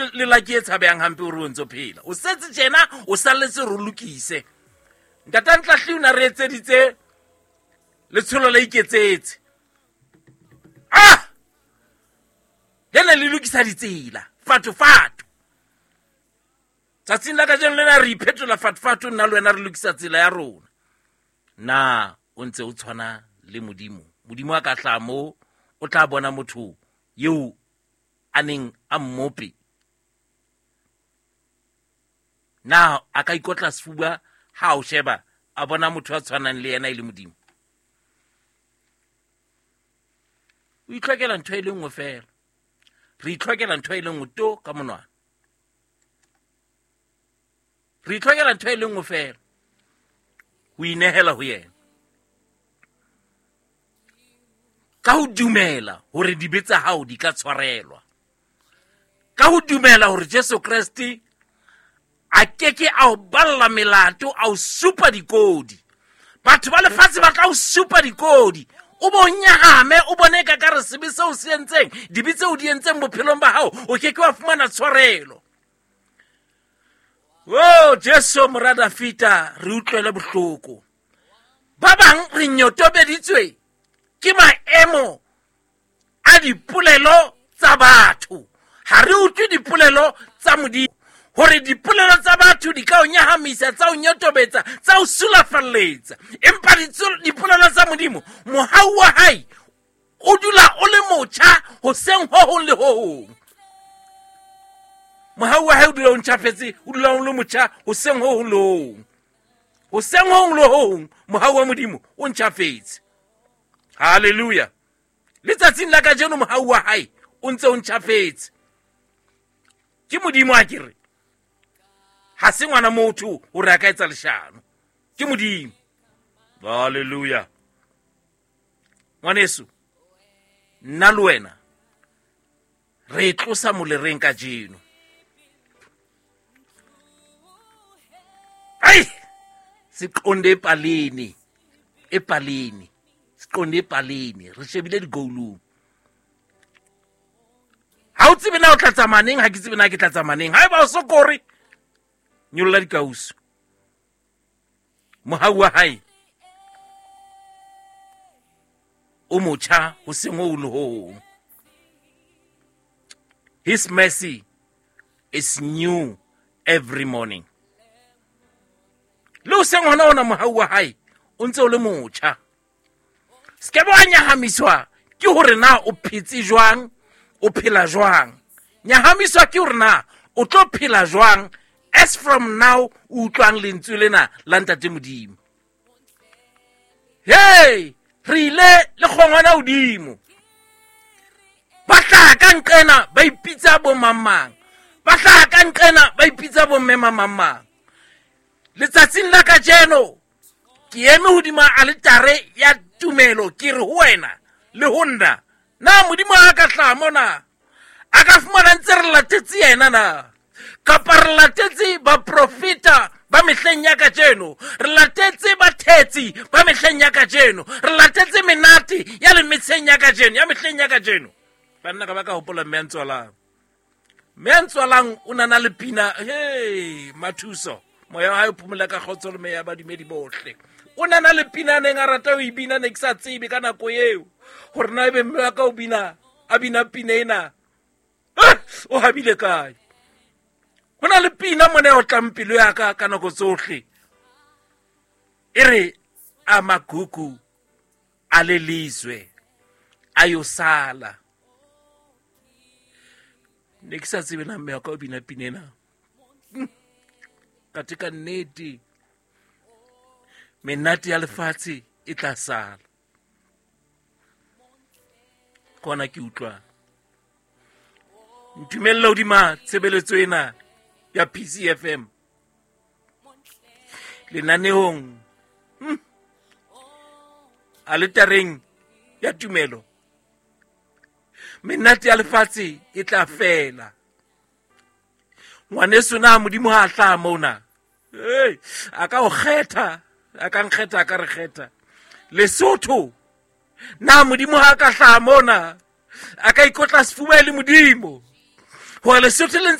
le la ke tshabeyang hampe o re o ntse phela o setse tjena o salletse re lokise ntata Ntlahli o na re etseditse letsholo la iketsetse lena le lokisa ditsela fatu tsatsing la ka jeno lena re iphetola fatu nna le wena re lokisa tsela ya rona na o ntse o tshwana le modimo a ka tla mo o tla bona motho yo a neng a mmope na a ka ikotla sefuba ha o sheba a bona motho a tshwanang le yena ile modimo o itlhokela ntho e le nngwe fela re itlhokela ntho e le nngwe to ka monwana re itlhokela ntho e le nngwe fela o inehela ho yena ka ho dumela hore dibe tsa hao di ka tshwarelwa ka ho dumela hore Jesu Kriste a keke a o balla melato a o supa dikodi batho ba lefatshe ba tla o supa dikodi o bonyahame o bone ka re sebe se o se entseng dibe tse o di entseng bophelong ba hao o keke wa fumana tshwarelo Jesu morada fita re utlwele bohloko ba bang re nyotobeditswe ke maemo a dipolelo tsa batho ha re utlwe dipolelo tsa Modimo hore dipolelo tsa batho di ka o nyahamisa tsa o nyotobetsa tsa o sulafalletsa empa dipolelo tsa Modimo mohau wa hae o dula o le motjha hoseng ho hong le ho hong mohau wa hae o dula o ntjhafetse o dula o le motjha hoseng ho hong le ho hong hoseng ho hong le ho hong mohau wa Modimo o ntjhafetse haleluya letsatsing la ka jeno mohau wa hae o ntse o ntjhafetse ke Modimo a kere ha se ngwana motho o re a ka etsa leshano ke Modimo haleluya ngwaneso nna le wena re tlosa molereng ka jeno siqonde epaleni siqonde epaleni re shebile digoulung ha o tsebe na o tla tsamaneng ha ke tsebe na ke tla tsamaneng ha eba o sokore nyolla dikausu mohau wa hae o motjha ho seng ho le ho his mercy is new every morning lo seng hona ona mohau wa hae o ntse o le motjha ske ba nyahamiswa ke hore na o phetse jwang o phela jwang nyahamiswa ke hore na o tlo phela jwang as from now utlwang lentswe lena la ntate Modimo hey rile le khongwana udimo batla ka nqena ba ipitsa bo mamang batla ka nqena ba ipitsa bo mema mamang letsatsing la ka jeno ke eme hodima alitare ya tumelo ke re ho wena le honda na Modimo a ka tla mona a ka fumana ntse re latetse yena na kapa re latetse ba profeta ba mehleng ya ka jeno re latetse bathetsi ba mehleng ya ka jeno re latetse menate ya le metseng ya ka jeno ya mehleng ya ka jeno banna ka baka hopola mentswalang o nana le pina hey mathuso moya ha o phumula ka khotso le meya ba dimedi bohle o nana le pina ne ngarata o ibina ne ke sa tsebe ka nako eo hore na ebe mme ka o bina a bina pina ena o habile kae hona le pina mone o tlampilo ya ka nako tsohle ere amagugu alelizwe ayosala ne ke sa tsebe na mme ka o bina pina ena katika nnete menate ya lefatshe e tla sala kona ke utlwa ntumella hodima tshebeletso ena ya PCFM lenaneong alitareng ya tumelo menate ya lefatshe e tla fela ngwaneso na Modimo ha tla mona aka o kgetha aka nkgetha ka re kgetha Lesotho na Modimo ha ka tla mona aka ikotla sefuba le Modimo ho Lesotho